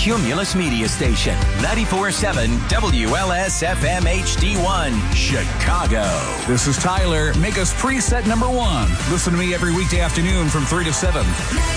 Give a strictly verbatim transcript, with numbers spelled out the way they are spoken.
Cumulus Media Station, ninety-four point seven W L S F M H D one, Chicago. This is Tyler. Make us preset number one. Listen to me every weekday afternoon from three to seven.